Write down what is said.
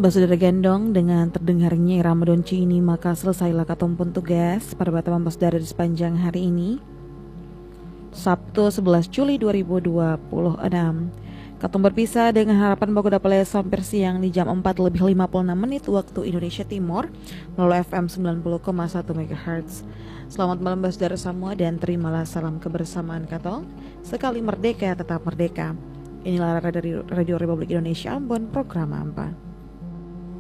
Basudara Gendong dengan terdengarnya irama donci ini, maka selesailah katumpun tugas para teman basudara di sepanjang hari ini, Sabtu 11 Juli 2026. Katung berpisah dengan harapan bahwa dapat sampai siang di jam 4 lebih 56 menit waktu Indonesia Timur melalui FM 90,1 MHz. Selamat malam basudara semua dan terimalah salam kebersamaan Katong. Sekali merdeka tetap merdeka. Inilah Radio Republik Indonesia Ambon, program Ampa.